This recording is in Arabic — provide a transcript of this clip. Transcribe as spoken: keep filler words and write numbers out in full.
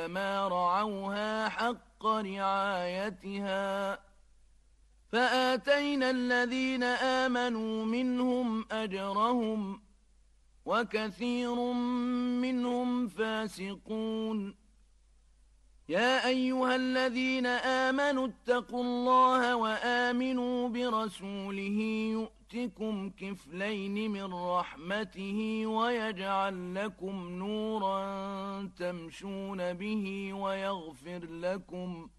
ما رعوها حق رعايتها فآتينا الذين آمنوا منهم أجرهم وكثير منهم فاسقون. يا أيها الذين آمنوا اتقوا الله وآمنوا برسوله يؤتكم كفلين من رحمته ويجعل لكم نورا تمشون به ويغفر لكم